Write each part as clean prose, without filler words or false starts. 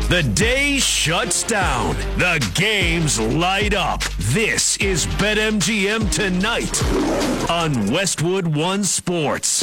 The day shuts down. The games light up. This is BetMGM Tonight on Westwood One Sports.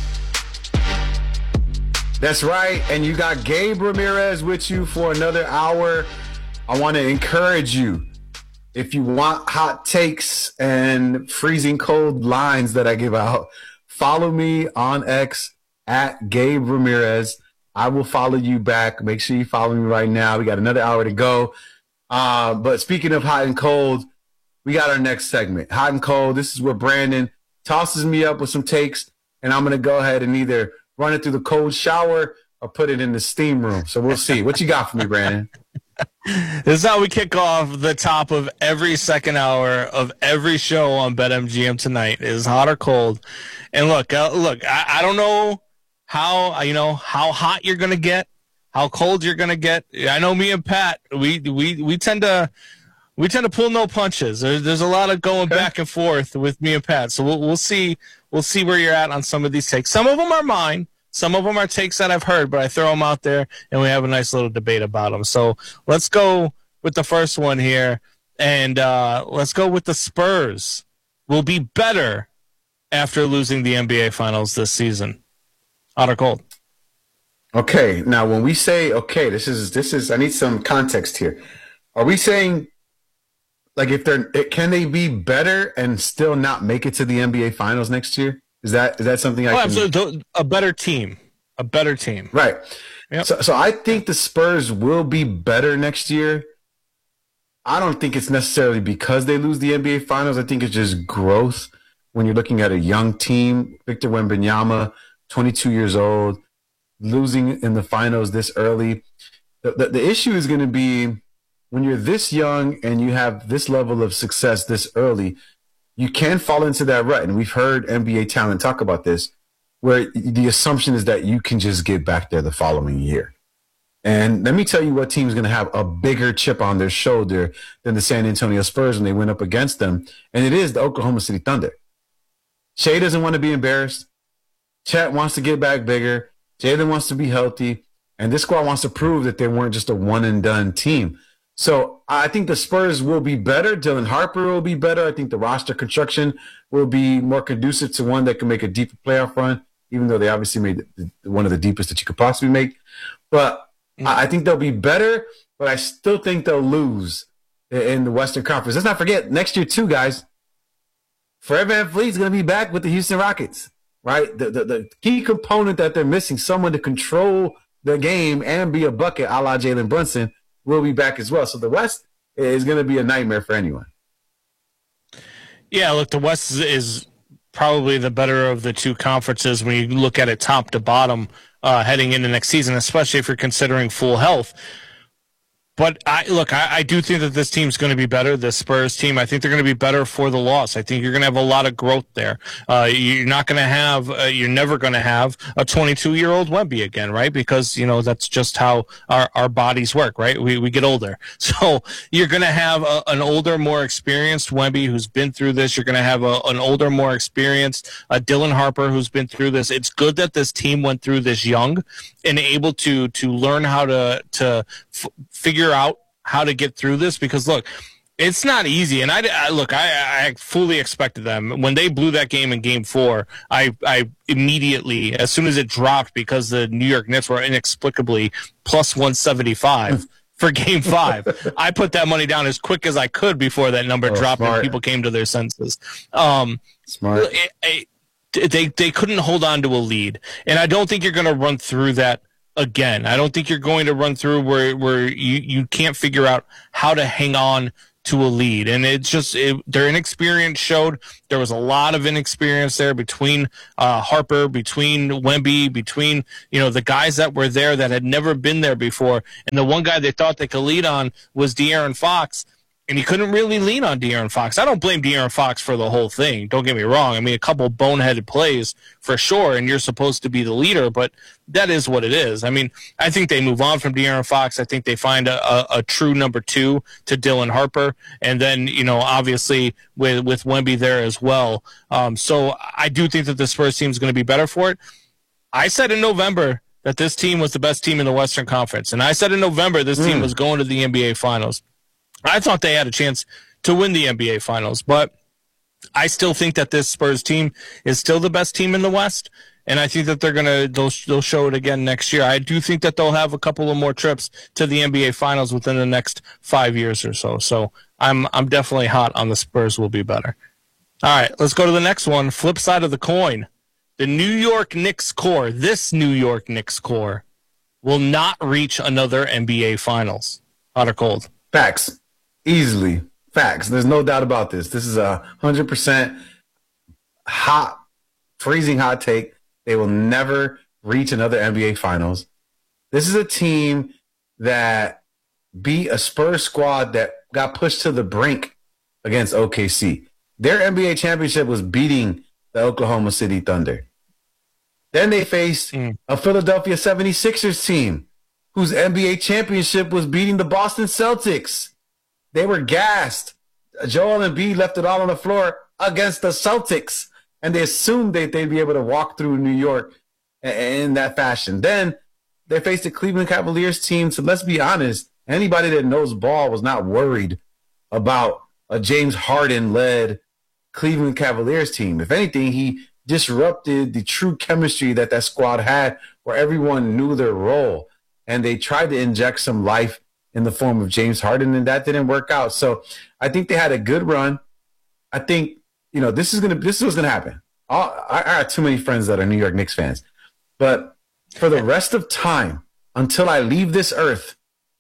That's right, and you got Gabe Ramirez with you for another hour. I want to encourage you, if you want hot takes and freezing cold lines that I give out, follow me on X at Gabe Ramirez. I will follow you back. Make sure you follow me right now. We got another hour to go. But speaking of hot and cold, we got our next segment. Hot and cold. This is where Brandon tosses me up with some takes, and I'm going to go ahead and either run it through the cold shower or put it in the steam room. So we'll see. What you got for me, Brandon? This is how we kick off the top of every second hour of every show on BetMGM Tonight. Is hot or cold. And look, I don't know how hot you're going to get, how cold you're going to get. I know me and Pat, we tend to pull no punches. There's a lot of going back and forth with me and Pat. So we'll see where you're at on some of these takes. Some of them are mine. Some of them are takes that I've heard, but I throw them out there and we have a nice little debate about them. So let's go with the first one here, and let's go with the Spurs will be better after losing the NBA Finals this season. Hot or cold? Okay, now when we say this is I need some context here. Are we saying like can they be better and still not make it to the NBA Finals next year? Is that something I can? Absolutely. A better team. Right. Yep. So I think the Spurs will be better next year. I don't think it's necessarily because they lose the NBA Finals. I think it's just growth when you're looking at a young team. Victor Wembanyama, 22 years old, losing in the finals this early. The issue is going to be when you're this young and you have this level of success this early, you can fall into that rut. And we've heard NBA talent talk about this, where the assumption is that you can just get back there the following year. And let me tell you what team's going to have a bigger chip on their shoulder than the San Antonio Spurs when they went up against them. And it is the Oklahoma City Thunder. Shea doesn't want to be embarrassed. Chet wants to get back bigger. Jalen wants to be healthy. And this squad wants to prove that they weren't just a one-and-done team. So I think the Spurs will be better. Dylan Harper will be better. I think the roster construction will be more conducive to one that can make a deeper playoff run, even though they obviously made one of the deepest that you could possibly make. But I think they'll be better, but I still think they'll lose in the Western Conference. Let's not forget, next year too, guys, Fred VanVleet's going to be back with the Houston Rockets, right? The key component that they're missing, someone to control the game and be a bucket a la Jalen Brunson, will be back as well. So the West is going to be a nightmare for anyone. Yeah, look, the West is probably the better of the two conferences when you look at it top to bottom heading into next season, especially if you're considering full health. But I do think that this team's going to be better, this Spurs team. I think they're going to be better for the loss. I think you're going to have a lot of growth there. You're not going to have, you're never going to have a 22-year-old Wemby again, right? Because, that's just how our bodies work, right? We get older. So you're going to have an older, more experienced Wemby who's been through this. You're going to have an older, more experienced Dylan Harper who's been through this. It's good that this team went through this young and able to learn how to figure out how to get through this, because look, it's not easy. And I fully expected them when they blew that game in Game 4. I immediately, as soon as it dropped, because the New York Knicks were inexplicably plus 175 for Game 5, I put that money down as quick as I could before that number dropped and people came to their senses. Smart. They couldn't hold on to a lead, and I don't think you're going to run through that again. I don't think you're going to run through where you can't figure out how to hang on to a lead. And it's just their inexperience showed. There was a lot of inexperience there between Harper, between Wemby, between the guys that were there that had never been there before. And the one guy they thought they could lead on was De'Aaron Fox. And he couldn't really lean on De'Aaron Fox. I don't blame De'Aaron Fox for the whole thing. Don't get me wrong. I mean, a couple boneheaded plays for sure, and you're supposed to be the leader, but that is what it is. I mean, I think they move on from De'Aaron Fox. I think they find a true number two to Dylan Harper, and then, obviously with Wemby there as well. So I do think that the Spurs team is going to be better for it. I said in November that this team was the best team in the Western Conference. And I said in November this team was going to the NBA Finals. I thought they had a chance to win the NBA Finals, but I still think that this Spurs team is still the best team in the West, and I think that they'll show it again next year. I do think that they'll have a couple of more trips to the NBA Finals within the next 5 years or so. So I'm definitely hot on the Spurs will be better. All right, let's go to the next one. Flip side of the coin. The New York Knicks core, this New York Knicks core, will not reach another NBA Finals. Hot or cold? Facts. Easily. Facts. There's no doubt about this. This is 100% hot, freezing hot take. They will never reach another NBA Finals. This is a team that beat a Spurs squad that got pushed to the brink against OKC. Their NBA championship was beating the Oklahoma City Thunder. Then they faced a Philadelphia 76ers team whose NBA championship was beating the Boston Celtics. They were gassed. Joel Embiid left it all on the floor against the Celtics, and they assumed that they'd be able to walk through New York in that fashion. Then they faced the Cleveland Cavaliers team. So let's be honest, anybody that knows ball was not worried about a James Harden-led Cleveland Cavaliers team. If anything, he disrupted the true chemistry that squad had, where everyone knew their role, and they tried to inject some life in the form of James Harden, and that didn't work out. So I think they had a good run. I think, this is what's gonna happen. I got too many friends that are New York Knicks fans, but for the rest of time until I leave this earth,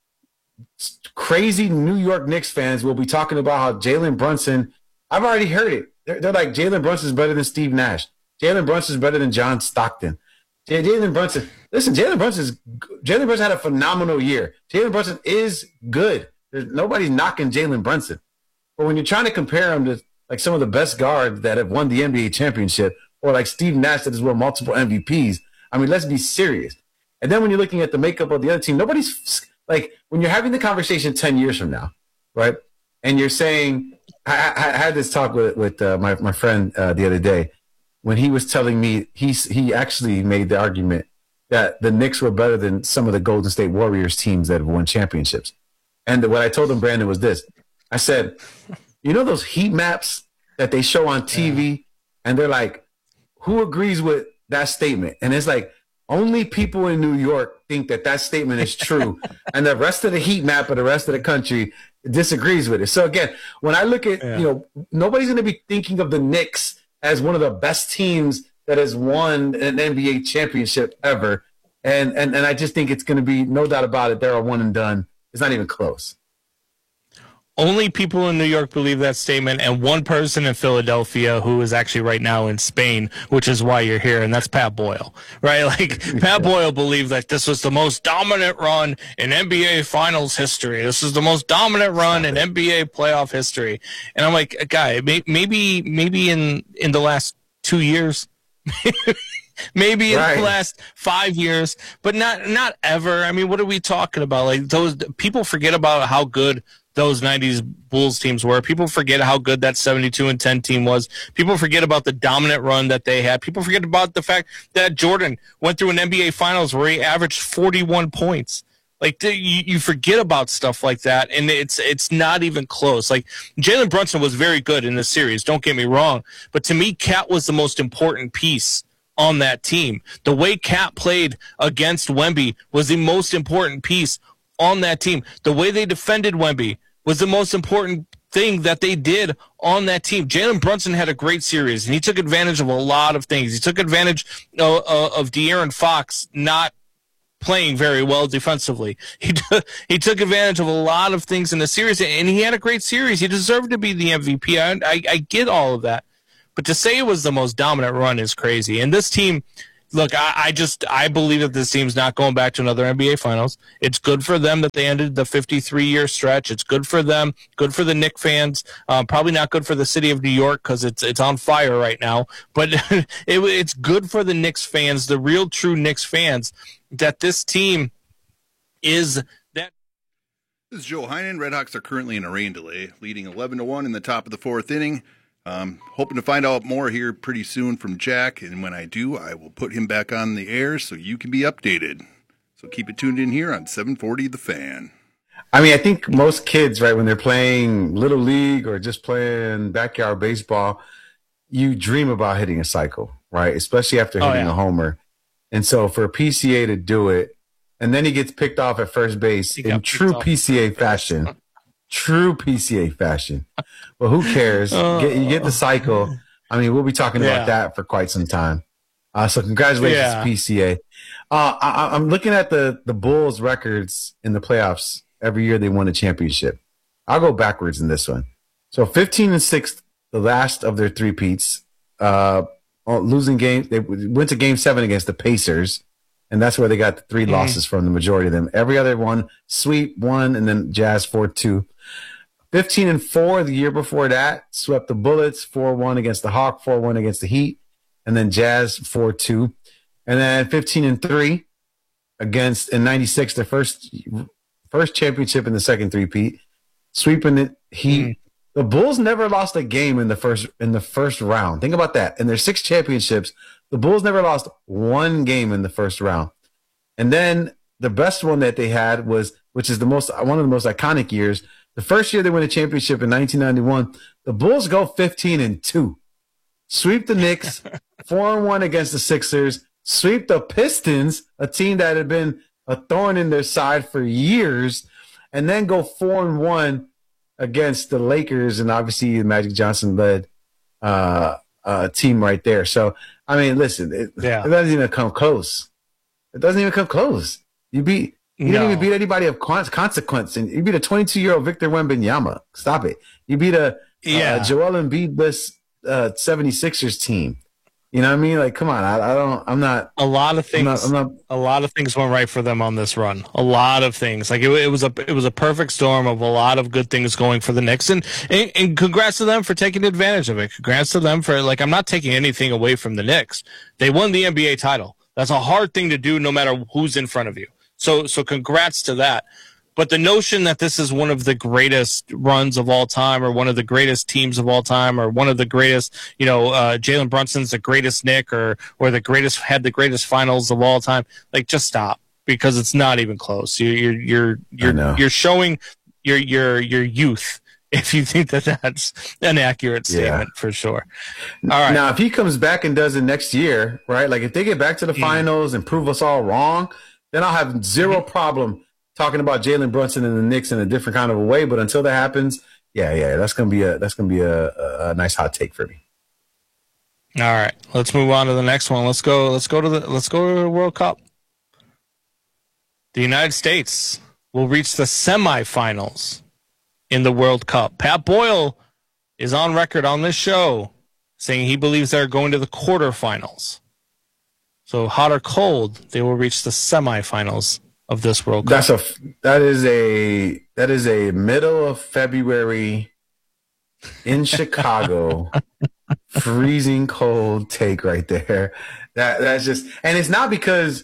crazy New York Knicks fans will be talking about how Jalen Brunson. I've already heard it. They're like, Jalen Brunson is better than Steve Nash. Jalen Brunson is better than John Stockton. Jalen Brunson had a phenomenal year. Jalen Brunson is good. Nobody's knocking Jalen Brunson. But when you're trying to compare him to like some of the best guards that have won the NBA championship, or like Steve Nash that has won multiple MVPs, I mean, let's be serious. And then when you're looking at the makeup of the other team, nobody's like, when you're having the conversation 10 years from now, right? And you're saying, I had this talk with my friend the other day, when he was telling me he actually made the argument that the Knicks were better than some of the Golden State Warriors teams that have won championships. And what I told him, Brandon, was this. I said, those heat maps that they show on TV, and they're like, who agrees with that statement? And it's like, only people in New York think that statement is true, and the rest of the heat map of the rest of the country disagrees with it. So again, when I look at, nobody's going to be thinking of the Knicks as one of the best teams that has won an NBA championship ever. And I just think it's going to be, no doubt about it, they're a one and done. It's not even close. Only people in New York believe that statement, and one person in Philadelphia who is actually right now in Spain, which is why you're here, and that's Pat Boyle, right? Like, Pat Boyle believed that this was the most dominant run in NBA Finals history. This is the most dominant run in NBA playoff history. And I'm like, guy, maybe in the last 2 years, maybe in the last 5 years, but not ever. I mean, what are we talking about? Like, those people forget about how good those 90s Bulls teams were. People forget how good that 72-10 team was. People forget about the dominant run that they had. People forget about the fact that Jordan went through an NBA Finals where he averaged 41 points. Like, you forget about stuff like that, and it's not even close. Like, Jalen Brunson was very good in this series, don't get me wrong, but to me, Cat was the most important piece on that team. The way Cat played against Wemby was the most important piece on that team. The way they defended Wemby was the most important thing that they did on that team. Jalen Brunson had a great series, and he took advantage of a lot of things. He took advantage of De'Aaron Fox not playing very well defensively. He took advantage of a lot of things in the series, and he had a great series. He deserved to be the MVP. I get all of that. But to say it was the most dominant run is crazy. And this team, look, I believe that this team's not going back to another NBA Finals. It's good for them that they ended the 53-year stretch. It's good for them, good for the Knicks fans. Probably not good for the city of New York because it's on fire right now. But it's good for the Knicks fans, the real true Knicks fans, that this team is that. This is Joe Heinen. Redhawks are currently in a rain delay, leading 11-1 in the top of the fourth inning. Hoping to find out more here pretty soon from Jack, and when I do, I will put him back on the air so you can be updated. So keep it tuned in here on 740 The Fan. I mean, I think most kids, right, when they're playing Little League or just playing backyard baseball, you dream about hitting a cycle, right? Especially after hitting a homer. And so for PCA to do it, and then he gets picked off at first base in true PCA fashion. True PCA fashion. Well, who cares? You get the cycle. I mean, we'll be talking about that for quite some time. So congratulations, PCA. I'm looking at the Bulls records in the playoffs. Every year they won a championship. I'll go backwards in this one. So 15-6, the last of their three-peats. Losing games. They went to Game 7 against the Pacers, and that's where they got the 3 losses from, the majority of them. Every other one, sweep 1, and then Jazz 4-2. 15-4 the year before that, swept the Bullets 4-1 against the Hawks, 4-1 against the Heat, and then Jazz 4-2. And then 15-3 against in '96, their first championship in the second three-peat, sweeping the Heat. The Bulls never lost a game in the first round. Think about that. In their 6 championships, the Bulls never lost one game in the first round. And then the best one that they had was, which is one of the most iconic years, the first year they win a championship in 1991, the Bulls go 15-2, sweep the Knicks, 4-1 against the Sixers, sweep the Pistons, a team that had been a thorn in their side for years, and then go 4-1 against the Lakers, and obviously the Magic Johnson led team right there. So, I mean, listen, it doesn't even come close. It doesn't even come close. You didn't even beat anybody of consequence, and you beat a 22-year-old Victor Wembanyama. Stop it. You beat a Joel Embiid-less 76ers team. You know what I mean? Like, come on. I'm not. A lot of things. A lot of things went right for them on this run. A lot of things. Like it was a perfect storm of a lot of good things going for the Knicks, and congrats to them for taking advantage of it. Congrats to them for I'm not taking anything away from the Knicks. They won the NBA title. That's a hard thing to do, no matter who's in front of you. So congrats to that. But the notion that this is one of the greatest runs of all time, or one of the greatest teams of all time, or one of the greatest, Jalen Brunson's the greatest Knick, or had the greatest finals of all time, just stop, because it's not even close. You're showing your youth if you think that that's an accurate statement, for sure. All right. Now, if he comes back and does it next year, right? Like if they get back to the finals and prove us all wrong, then I'll have zero problem talking about Jalen Brunson and the Knicks in a different kind of a way. But until that happens, that's gonna be a nice hot take for me. All right, let's move on to the next one. Let's go to the World Cup. The United States will reach the semifinals in the World Cup. Pat Boyle is on record on this show saying he believes they're going to the quarterfinals. So hot or cold, they will reach the semifinals of this World Cup. That is a middle of February in Chicago freezing cold take right there. That's just, and it's not because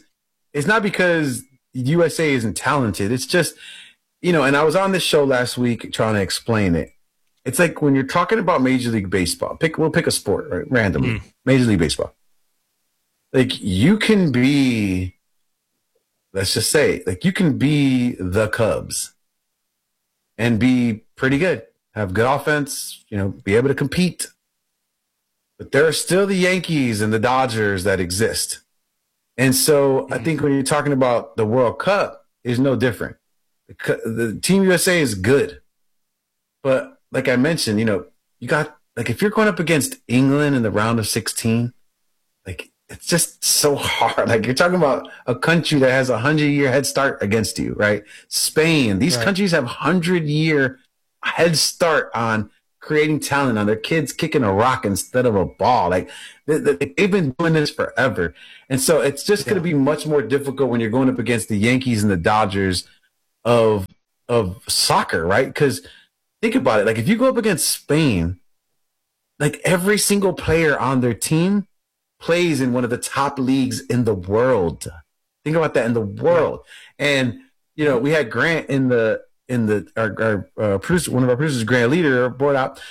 USA isn't talented. It's just, and I was on this show last week trying to explain it. It's like when you're talking about Major League Baseball, we'll pick a sport, right, randomly. Major League Baseball. Like you can be, let's just say, you can be the Cubs and be pretty good, have good offense, be able to compete. But there are still the Yankees and the Dodgers that exist. And so I think when you're talking about the World Cup, it's no different. The Team USA is good. But like I mentioned, you got, if you're going up against England in the round of 16, it's just so hard. You're talking about a country that has 100-year head start against you, right? Spain. These countries have 100-year head start on creating talent, on their kids kicking a rock instead of a ball. They've been doing this forever. And so it's just going to be much more difficult when you're going up against the Yankees and the Dodgers of soccer, right? Because think about it. If you go up against Spain, every single player on their team plays in one of the top leagues in the world. Think about that, in the world. And we had Grant our producer, one of our producers, Grant Leader, brought out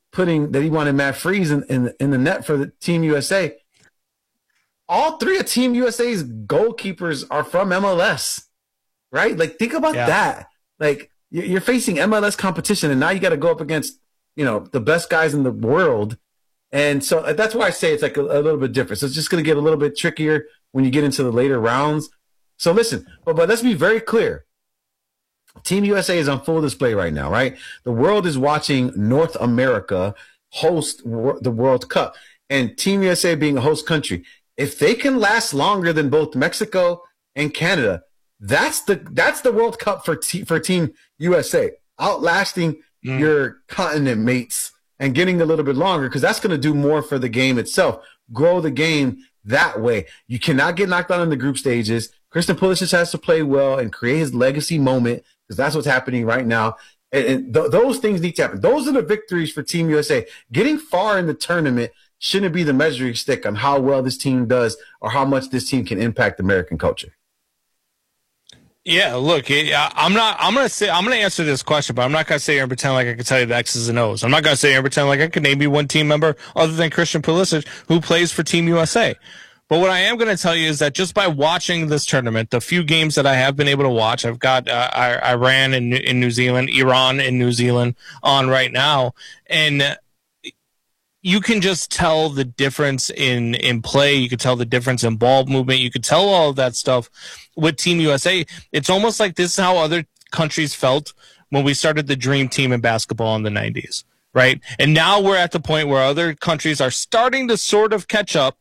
that he wanted Matt Freese in the net for the Team USA. All three of Team USA's goalkeepers are from MLS, right? Like, think about that. Like, you're facing MLS competition, and now you got to go up against, the best guys in the world. And so that's why I say it's like a little bit different. So it's just going to get a little bit trickier when you get into the later rounds. So listen, but let's be very clear. Team USA is on full display right now, right? The world is watching North America host the World Cup, and Team USA being a host country, if they can last longer than both Mexico and Canada, that's the World Cup for Team USA, outlasting your continent mates and getting a little bit longer, because that's going to do more for the game itself, grow the game that way. You cannot get knocked out in the group stages. Christian Pulisic has to play well and create his legacy moment, because that's what's happening right now. And those things need to happen. Those are the victories for Team USA. Getting far in the tournament shouldn't be the measuring stick on how well this team does or how much this team can impact American culture. Yeah, look, I'm going to answer this question, but I'm not going to sit here and pretend like I can tell you the X's and O's. I'm not going to sit here and pretend like I can name you one team member other than Christian Pulisic who plays for Team USA. But what I am going to tell you is that just by watching this tournament, the few games that I have been able to watch, I've got Iran in New Zealand, Iran in New Zealand on right now, and you can just tell the difference in play. You could tell the difference in ball movement. You could tell all of that stuff with Team USA. It's almost like this is how other countries felt when we started the Dream Team in basketball in the 90s, right? And now we're at the point where other countries are starting to sort of catch up.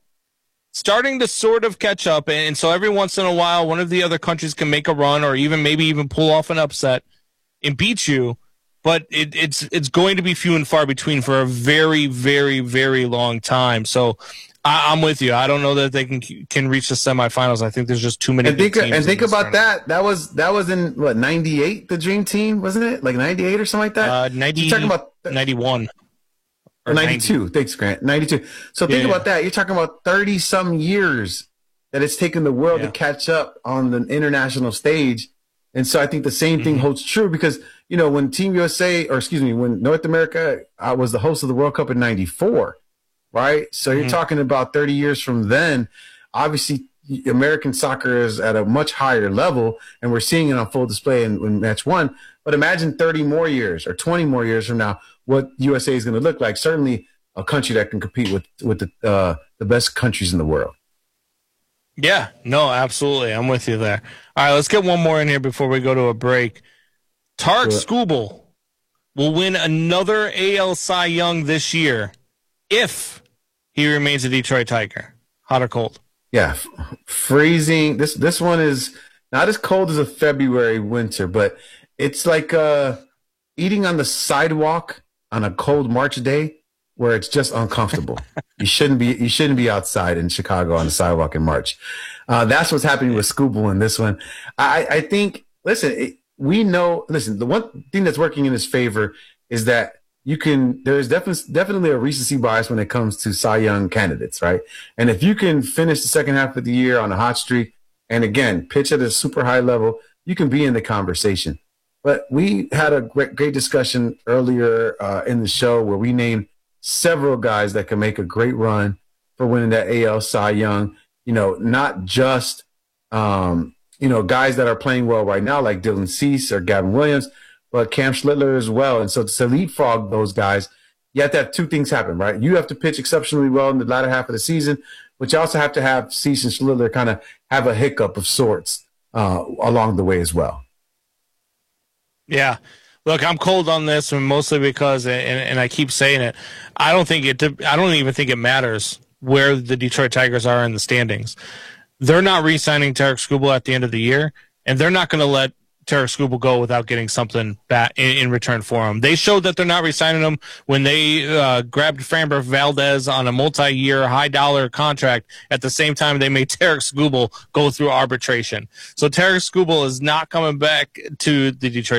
And so every once in a while, one of the other countries can make a run or maybe even pull off an upset and beat you. But it's going to be few and far between for a very, very, very long time. So I'm with you. I don't know that they can reach the semifinals. I think there's just too many. And think about that. That was in what, 98? The Dream Team, wasn't it? Like 98 or something like that. 90. You're talking about 91 or 92. 90. Thanks, Grant. 92. So think about that. You're talking about 30-some years that it's taken the world to catch up on the international stage. And so I think the same thing holds true, because when Team USA, when North America was the host of the World Cup in 94, right? So you're talking about 30 years from then. Obviously, American soccer is at a much higher level, and we're seeing it on full display in match one. But imagine 30 more years or 20 more years from now, what USA is going to look like. Certainly a country that can compete with the best countries in the world. Yeah, no, absolutely. I'm with you there. All right, let's get one more in here before we go to a break. Tarek Skubal will win another AL Cy Young this year if he remains a Detroit Tiger. Hot or cold? Yeah, freezing. This one is not as cold as a February winter, but it's like eating on the sidewalk on a cold March day where it's just uncomfortable. You shouldn't be outside in Chicago on the sidewalk in March. That's what's happening with Skubal in this one. I think, we know, the one thing that's working in his favor is that there's definitely a recency bias when it comes to Cy Young candidates, right? And if you can finish the second half of the year on a hot streak and, again, pitch at a super high level, you can be in the conversation. But we had a great discussion earlier in the show where we named several guys that can make a great run for winning that AL Cy Young, not just, guys that are playing well right now like Dylan Cease or Gavin Williams, but Cam Schlittler as well. And so to leapfrog those guys, you have to have two things happen, right? You have to pitch exceptionally well in the latter half of the season, but you also have to have Cease and Schlittler kind of have a hiccup of sorts along the way as well. Yeah. Look, I'm cold on this, and mostly because, and I keep saying it, I don't even think it matters where the Detroit Tigers are in the standings. They're not re-signing Tarek Skubal at the end of the year, and they're not going to let Tarek Skubal go without getting something back in return for him. They showed that they're not re-signing him when they grabbed Framber Valdez on a multi-year, high-dollar contract at the same time they made Tarek Skubal go through arbitration. So Tarek Skubal is not coming back to the Detroit